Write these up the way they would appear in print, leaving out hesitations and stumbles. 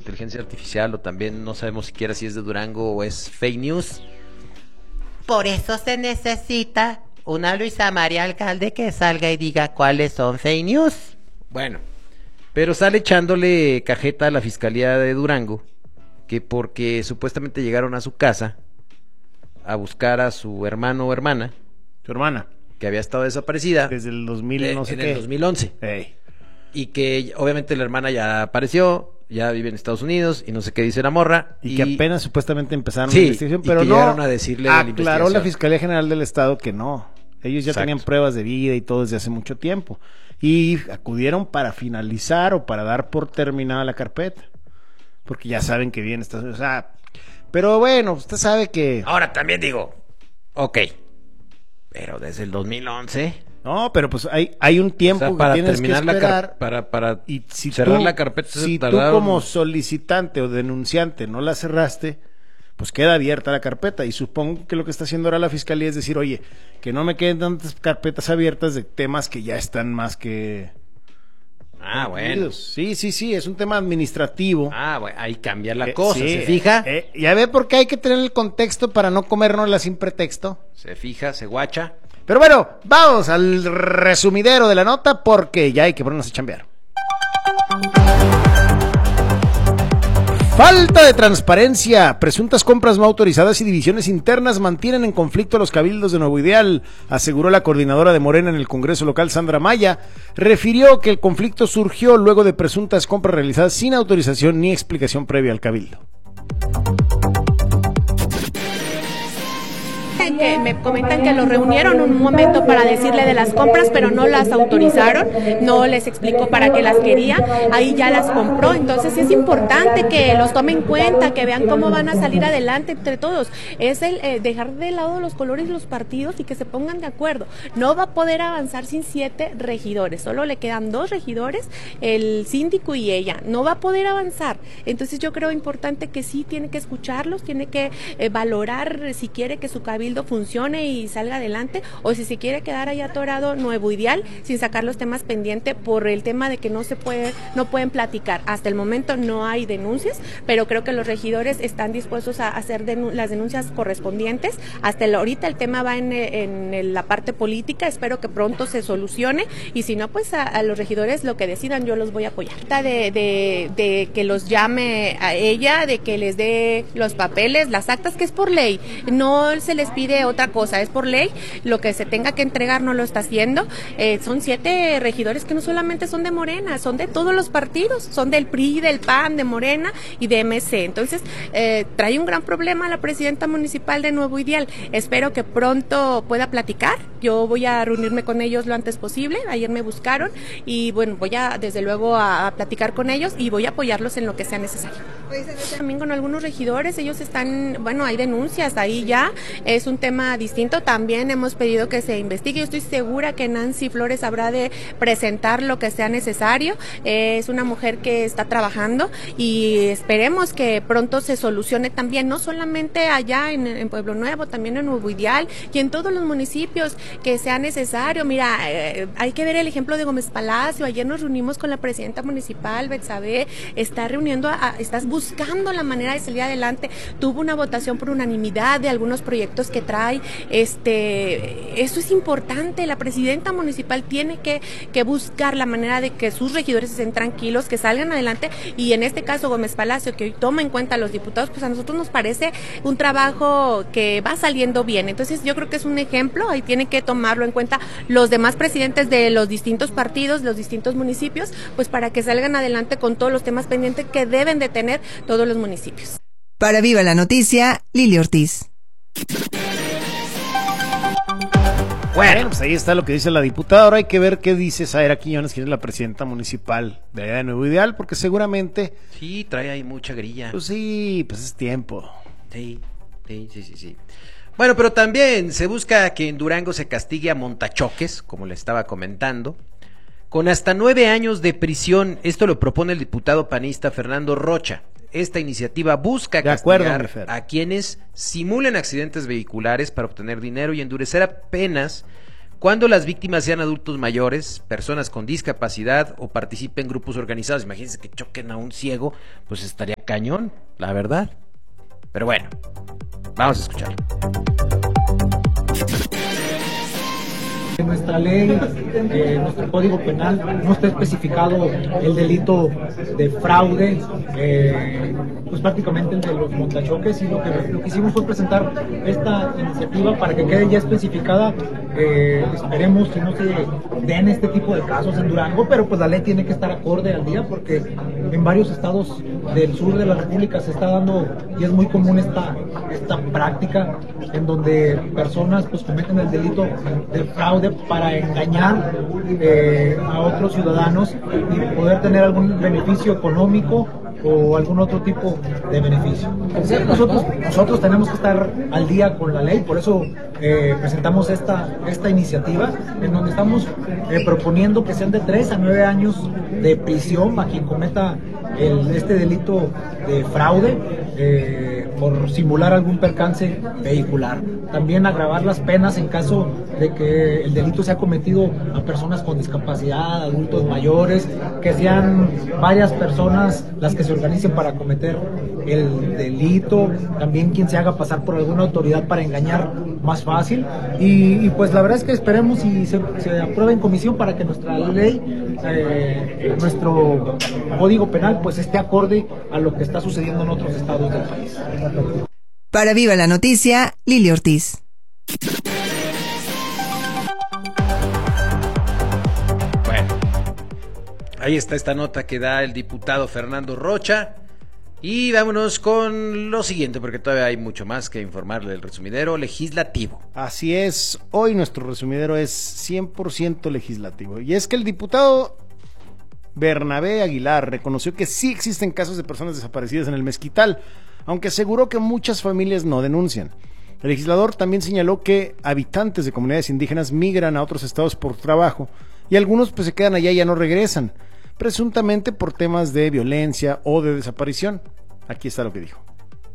inteligencia artificial, o también no sabemos siquiera si es de Durango o es fake news. Por eso se necesita una Luisa María Alcalde que salga y diga cuáles son fake news. Bueno, pero sale echándole cajeta a la Fiscalía de Durango, que porque supuestamente llegaron a su casa a buscar a su hermano o hermana. Tu hermana. Que había estado desaparecida. Desde el 2000, no sé en qué. el 2011. Ey. Y que obviamente la hermana ya apareció, ya vive en Estados Unidos y no sé qué dice la morra. Y que apenas supuestamente empezaron sí, la investigación, pero y que no llegaron a decirle de la aclaró investigación. la Fiscalía General del Estado que no. Ellos ya tenían pruebas de vida y todo desde hace mucho tiempo. Y acudieron para finalizar o para dar por terminada la carpeta. Porque ya saben que viene Estados Unidos. O sea, pero bueno, usted sabe que... Ahora también digo, ok, pero desde el 2011... No, pero pues hay un tiempo, o sea, para que tienes terminar que esperar para y si cerrar la carpeta. Si tú como solicitante o denunciante no la cerraste, pues queda abierta la carpeta, y supongo que lo que está haciendo ahora la Fiscalía es decir, oye, que no me queden tantas carpetas abiertas de temas que ya están más que... bueno. Sí, es un tema administrativo. Bueno, ahí cambia la cosa, sí, ¿se fija? Ya ve por qué hay que tener el contexto para no comérnosla sin pretexto. Se fija, se guacha. Pero bueno, vamos al resumidero de la nota porque ya hay que ponernos a chambear. Falta de transparencia, presuntas compras no autorizadas y divisiones internas mantienen en conflicto a los cabildos de Nuevo Ideal, aseguró la coordinadora de Morena en el Congreso local, Sandra Maya. Refirió que el conflicto surgió luego de presuntas compras realizadas sin autorización ni explicación previa al cabildo. Que me comentan que lo reunieron un momento para decirle de las compras, pero no las autorizaron, no les explicó para qué las quería, ahí ya las compró. Entonces sí es importante que los tomen en cuenta, que vean cómo van a salir adelante entre todos. Es el dejar de lado los colores de los partidos y que se pongan de acuerdo. No va a poder avanzar sin 7 regidores, solo le quedan 2 regidores, el síndico y ella, no va a poder avanzar. Entonces yo creo importante que sí tiene que escucharlos, tiene que valorar si quiere que su cabildo funcione y salga adelante, o si se quiere quedar ahí atorado Nuevo Ideal sin sacar los temas pendientes por el tema de que no pueden platicar. Hasta el momento no hay denuncias, pero creo que los regidores están dispuestos a hacer las denuncias correspondientes. Hasta ahorita el tema va en la parte política, espero que pronto se solucione, y si no, pues a los regidores lo que decidan yo los voy a apoyar. De que los llame a ella, de que les dé los papeles, las actas, que es por ley, no se les pide otra cosa, es por ley, lo que se tenga que entregar no lo está haciendo. Son 7 regidores que no solamente son de Morena, son de todos los partidos, son del PRI, del PAN, de Morena y de MC. Entonces trae un gran problema la presidenta municipal de Nuevo Ideal. Espero que pronto pueda platicar, yo voy a reunirme con ellos lo antes posible. Ayer me buscaron y bueno, voy a desde luego a platicar con ellos y voy a apoyarlos en lo que sea necesario. También con algunos regidores, ellos están, bueno, hay denuncias ahí ya, es un tema distinto, también hemos pedido que se investigue. Yo estoy segura que Nancy Flores habrá de presentar lo que sea necesario, es una mujer que está trabajando y esperemos que pronto se solucione también, no solamente allá en Pueblo Nuevo, también en Nuevo Ideal y en todos los municipios que sea necesario. Mira, hay que ver el ejemplo de Gómez Palacio. Ayer nos reunimos con la presidenta municipal, Betsabe, está estás buscando la manera de salir adelante. Tuvo una votación por unanimidad de algunos proyectos que trae. Eso es importante. La presidenta municipal tiene que buscar la manera de que sus regidores estén tranquilos, que salgan adelante, y en este caso Gómez Palacio, que hoy toma en cuenta a los diputados, pues a nosotros nos parece un trabajo que va saliendo bien. Entonces yo creo que es un ejemplo, ahí tienen que tomarlo en cuenta los demás presidentes de los distintos partidos, los distintos municipios, pues para que salgan adelante con todos los temas pendientes que deben de tener todos los municipios. Para Viva la Noticia, Lili Ortiz. Bueno, pues ahí está lo que dice la diputada. Ahora hay que ver qué dice Zaira Quiñones, que es la presidenta municipal de allá de Nuevo Ideal, porque seguramente... Sí, trae ahí mucha grilla. Pues sí, pues es tiempo. Sí. Bueno, pero también se busca que en Durango se castigue a montachoques, como le estaba comentando, con hasta 9 años de prisión. Esto lo propone el diputado panista Fernando Rocha. Esta iniciativa busca castigar a quienes simulen accidentes vehiculares para obtener dinero y endurecer penas cuando las víctimas sean adultos mayores, personas con discapacidad o participen en grupos organizados. Imagínense que choquen a un ciego, pues estaría cañón, la verdad. Pero bueno, vamos a escucharlo. En nuestra ley, nuestro código penal, no está especificado el delito de fraude, pues prácticamente el de los montachoques, y lo que hicimos fue presentar esta iniciativa para que quede ya especificada. Esperemos que no se den este tipo de casos en Durango, pero pues la ley tiene que estar acorde al día, porque en varios estados del sur de la República se está dando, y es muy común esta práctica, en donde personas pues cometen el delito de fraude para engañar a otros ciudadanos y poder tener algún beneficio económico o algún otro tipo de beneficio. Nosotros tenemos que estar al día con la ley, por eso presentamos esta iniciativa, en donde estamos proponiendo que sean de 3 a 9 años de prisión a quien cometa este delito de fraude por simular algún percance vehicular. También agravar las penas en caso de que el delito sea cometido a personas con discapacidad, adultos mayores, que sean varias personas las que se organicen para cometer el delito, también quien se haga pasar por alguna autoridad para engañar más fácil, y pues la verdad es que esperemos y se apruebe en comisión para que nuestra ley, nuestro código penal pues esté acorde a lo que está sucediendo en otros estados del país. Para Viva la Noticia, Lili Ortiz. Bueno, ahí está esta nota que da el diputado Fernando Rocha. Y vámonos con lo siguiente, porque todavía hay mucho más que informarle del resumidero legislativo. Así es, hoy nuestro resumidero es 100% legislativo. Y es que el diputado Bernabé Aguilar reconoció que sí existen casos de personas desaparecidas en el Mezquital, aunque aseguró que muchas familias no denuncian. El legislador también señaló que habitantes de comunidades indígenas migran a otros estados por trabajo y algunos pues se quedan allá y ya no regresan, presuntamente por temas de violencia o de desaparición. Aquí está lo que dijo.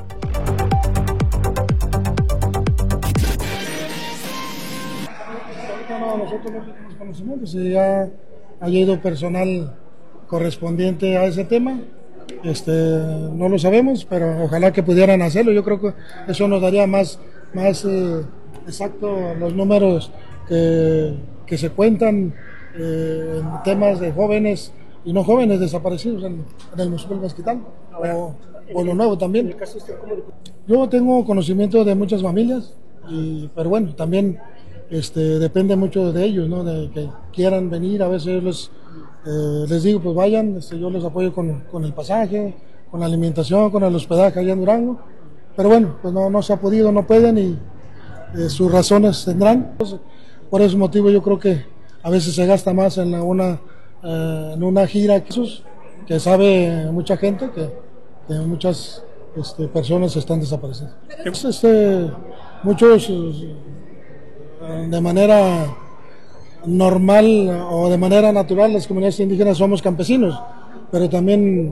No, nosotros no tenemos conocimiento, si ya haya ido personal correspondiente a ese tema, no lo sabemos, pero ojalá que pudieran hacerlo. Yo creo que eso nos daría más exacto los números que se cuentan en temas de jóvenes y no jóvenes desaparecidos en el municipio del Mezquital o lo nuevo también. Yo tengo conocimiento de muchas familias, pero bueno, también depende mucho de ellos, ¿no? De que quieran venir. A veces les digo, pues vayan, yo les apoyo con el pasaje, con la alimentación, con el hospedaje allá en Durango, pero bueno, pues no se ha podido, no pueden, y sus razones tendrán. Entonces, por ese motivo yo creo que a veces se gasta más en una gira que sabe mucha gente que muchas personas están desaparecidas. Muchos de manera normal o de manera natural, las comunidades indígenas somos campesinos, pero también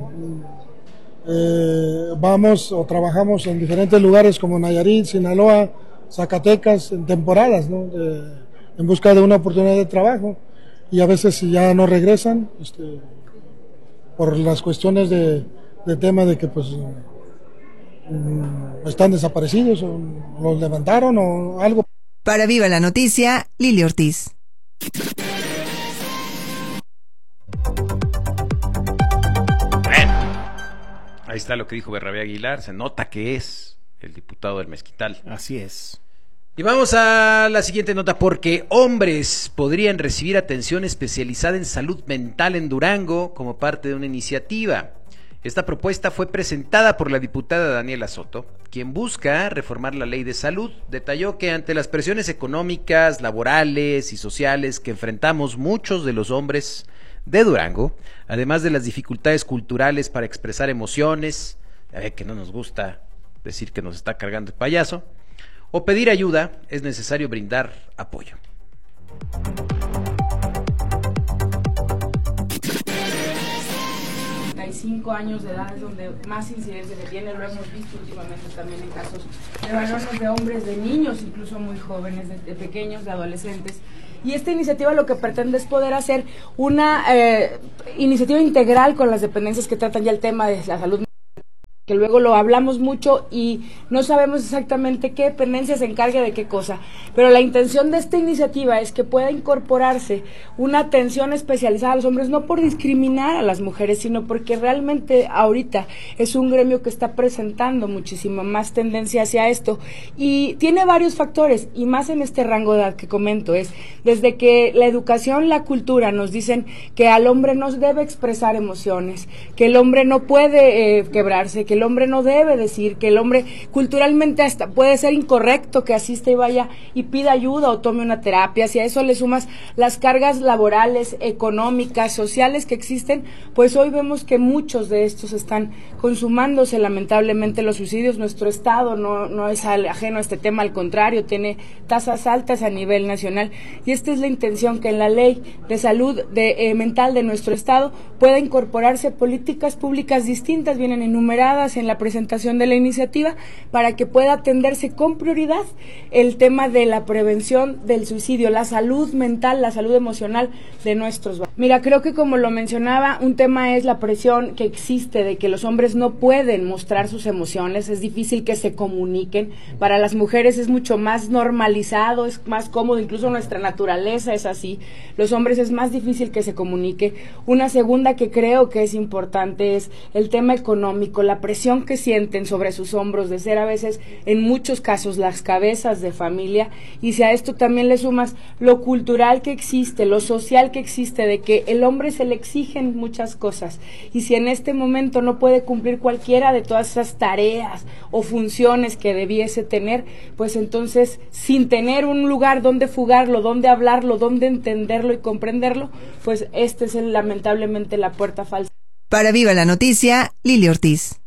vamos o trabajamos en diferentes lugares como Nayarit, Sinaloa, Zacatecas, en temporadas, ¿no? En busca de una oportunidad de trabajo, y a veces ya no regresan por las cuestiones de tema de que pues están desaparecidos o los levantaron o algo. Para Viva la Noticia, Lili Ortiz. Bueno, ahí está lo que dijo Bernabé Aguilar. Se nota que es el diputado del Mezquital. Así es. Y vamos a la siguiente nota, porque hombres podrían recibir atención especializada en salud mental en Durango como parte de una iniciativa. Esta propuesta fue presentada por la diputada Daniela Soto, quien busca reformar la ley de salud. Detalló que ante las presiones económicas, laborales y sociales que enfrentamos muchos de los hombres de Durango, además de las dificultades culturales para expresar emociones, ya ve que no nos gusta decir que nos está cargando el payaso, o pedir ayuda, es necesario brindar apoyo. 5 años de edad es donde más incidencia se tiene, lo hemos visto últimamente también en casos de varones, de hombres, de niños, incluso muy jóvenes, de pequeños, de adolescentes. Y esta iniciativa lo que pretende es poder hacer una iniciativa integral con las dependencias que tratan ya el tema de la salud, que luego lo hablamos mucho y no sabemos exactamente qué dependencia se encargue de qué cosa, pero la intención de esta iniciativa es que pueda incorporarse una atención especializada a los hombres, no por discriminar a las mujeres, sino porque realmente ahorita es un gremio que está presentando muchísima más tendencia hacia esto y tiene varios factores, y más en este rango de edad que comento, es desde que la educación, la cultura nos dicen que al hombre no debe expresar emociones, que el hombre no puede quebrarse, que el hombre no debe decir, que el hombre culturalmente hasta puede ser incorrecto que asista y vaya y pida ayuda o tome una terapia. Si a eso le sumas las cargas laborales, económicas, sociales que existen, pues hoy vemos que muchos de estos están consumándose lamentablemente los suicidios. Nuestro estado no es ajeno a este tema, al contrario, tiene tasas altas a nivel nacional, y esta es la intención, que en la ley de salud mental de nuestro estado pueda incorporarse políticas públicas distintas, vienen enumeradas en la presentación de la iniciativa, para que pueda atenderse con prioridad el tema de la prevención del suicidio, la salud mental, la salud emocional de nuestros varones. Mira, creo que como lo mencionaba, un tema es la presión que existe de que los hombres no pueden mostrar sus emociones, es difícil que se comuniquen. Para las mujeres es mucho más normalizado, es más cómodo, incluso nuestra naturaleza es así. Los hombres es más difícil que se comunique. Una segunda que creo que es importante es el tema económico, la presión que sienten sobre sus hombros de ser a veces, en muchos casos, las cabezas de familia, y si a esto también le sumas lo cultural que existe, lo social que existe, de que el hombre se le exigen muchas cosas, y si en este momento no puede cumplir cualquiera de todas esas tareas o funciones que debiese tener, pues entonces, sin tener un lugar donde fugarlo, donde hablarlo, donde entenderlo y comprenderlo, pues este es lamentablemente la puerta falsa. Para Viva la Noticia, Lili Ortiz.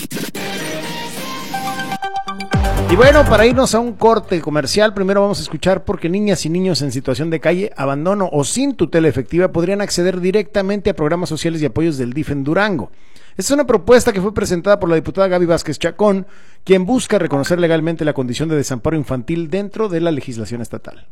Y bueno, para irnos a un corte comercial, primero vamos a escuchar por qué niñas y niños en situación de calle, abandono o sin tutela efectiva podrían acceder directamente a programas sociales y apoyos del DIF en Durango. Esta es una propuesta que fue presentada por la diputada Gaby Vázquez Chacón, quien busca reconocer legalmente la condición de desamparo infantil dentro de la legislación estatal.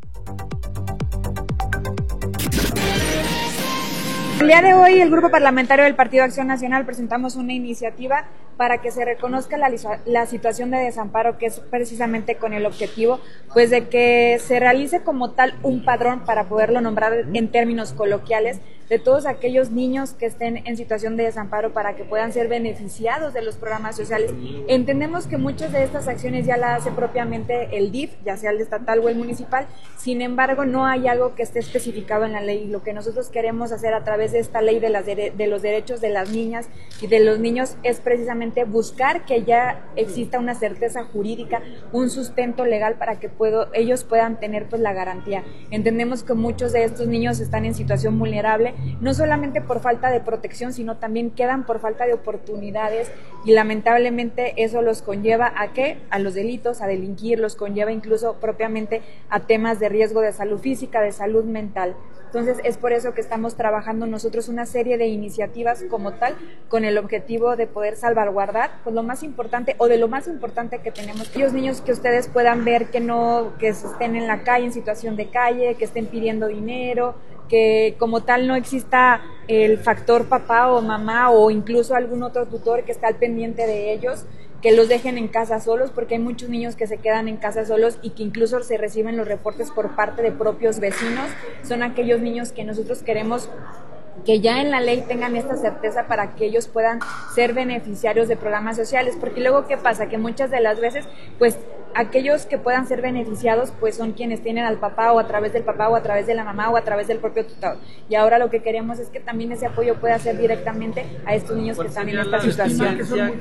El día de hoy, el Grupo Parlamentario del Partido Acción Nacional presentamos una iniciativa para que se reconozca la situación de desamparo, que es precisamente con el objetivo pues de que se realice como tal un padrón, para poderlo nombrar en términos coloquiales, de todos aquellos niños que estén en situación de desamparo, para que puedan ser beneficiados de los programas sociales. Entendemos que muchas de estas acciones ya las hace propiamente el DIF, ya sea el estatal o el municipal, sin embargo no hay algo que esté especificado en la ley. Lo que nosotros queremos hacer a través de esta ley de los derechos de las niñas y de los niños es precisamente buscar que ya exista una certeza jurídica, un sustento legal, para que ellos puedan tener pues la garantía. Entendemos que muchos de estos niños están en situación vulnerable, no solamente por falta de protección, sino también quedan por falta de oportunidades, y lamentablemente eso los conlleva ¿a qué? A los delitos, a delinquir, los conlleva incluso propiamente a temas de riesgo de salud física, de salud mental. Entonces es por eso que estamos trabajando nosotros una serie de iniciativas como tal, con el objetivo de poder salvaguardar pues lo más importante, o de lo más importante que tenemos, aquellos niños que ustedes puedan ver que estén en la calle, en situación de calle, que estén pidiendo dinero, que como tal no exista el factor papá o mamá o incluso algún otro tutor que está al pendiente de ellos, que los dejen en casa solos, porque hay muchos niños que se quedan en casa solos y que incluso se reciben los reportes por parte de propios vecinos. Son aquellos niños que nosotros queremos que ya en la ley tengan esta certeza, para que ellos puedan ser beneficiarios de programas sociales, porque luego ¿qué pasa? Que muchas de las veces pues aquellos que puedan ser beneficiados pues son quienes tienen al papá, o a través del papá, o a través de la mamá, o a través del propio tutor, y ahora lo que queremos es que también ese apoyo pueda ser directamente a estos niños que están en esta situación.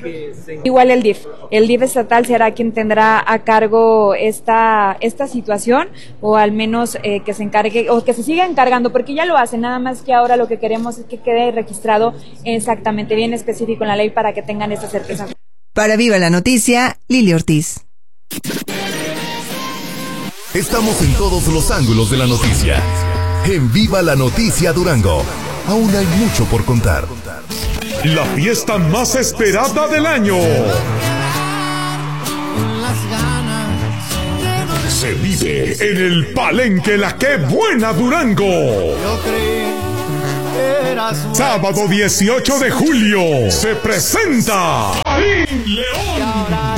Igual el DIF estatal será quien tendrá a cargo esta situación, o al menos que se encargue, o que se siga encargando, porque ya lo hacen, nada más que ahora lo que queremos es que quede registrado exactamente, bien específico en la ley, para que tengan esta certeza. Para Viva la Noticia, Lili Ortiz. Estamos en todos los ángulos de la noticia. En Viva la Noticia Durango. Aún hay mucho por contar. La fiesta más esperada del año. se vive en el Palenque La Qué Buena Durango. Sábado 18 de julio se presenta Karim León.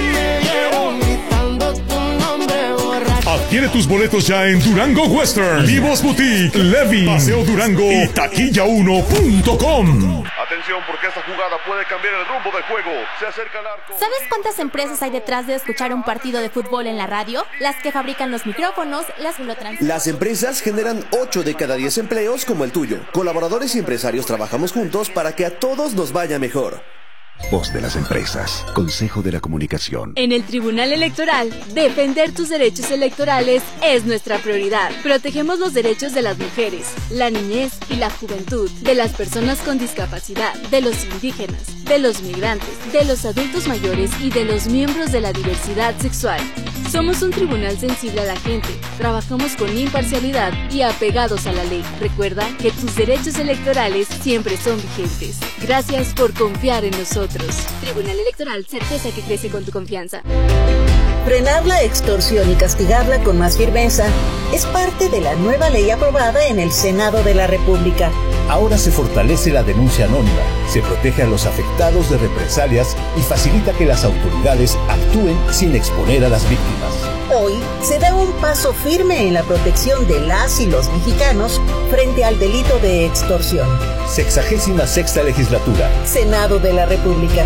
Adquiere tus boletos ya en Durango Western, Vivos Boutique, Levi, Paseo Durango y taquilla1.com. Atención, porque esta jugada puede cambiar el rumbo del juego. Se acerca al arco. ¿Sabes cuántas empresas hay detrás de escuchar un partido de fútbol en la radio? Las que fabrican los micrófonos, las que lo transmiten. Las empresas generan 8 de cada 10 empleos como el tuyo. Colaboradores y empresarios trabajamos juntos para que a todos nos vaya mejor. Voz de las empresas. Consejo de la Comunicación. En el Tribunal Electoral, defender tus derechos electorales es nuestra prioridad. Protegemos los derechos de las mujeres, la niñez y la juventud, de las personas con discapacidad, de los indígenas, de los migrantes, de los adultos mayores y de los miembros de la diversidad sexual. Somos un tribunal sensible a la gente, trabajamos con imparcialidad y apegados a la ley. Recuerda que tus derechos electorales siempre son vigentes. Gracias por confiar en nosotros. Tribunal Electoral, certeza que crece con tu confianza. Frenar la extorsión y castigarla con más firmeza es parte de la nueva ley aprobada en el Senado de la República. Ahora se fortalece la denuncia anónima, se protege a los afectados de represalias y facilita que las autoridades actúen sin exponer a las víctimas. Hoy se da un paso firme en la protección de las y los mexicanos frente al delito de extorsión. 66ª Legislatura. Senado de la República.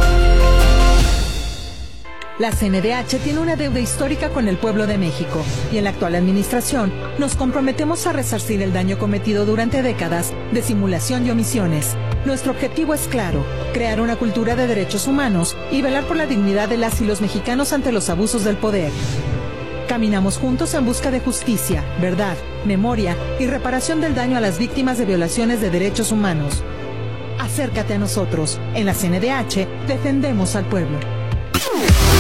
La CNDH tiene una deuda histórica con el pueblo de México y en la actual administración nos comprometemos a resarcir el daño cometido durante décadas de simulación y omisiones. Nuestro objetivo es claro, crear una cultura de derechos humanos y velar por la dignidad de las y los mexicanos ante los abusos del poder. Caminamos juntos en busca de justicia, verdad, memoria y reparación del daño a las víctimas de violaciones de derechos humanos. Acércate a nosotros. En la CNDH defendemos al pueblo.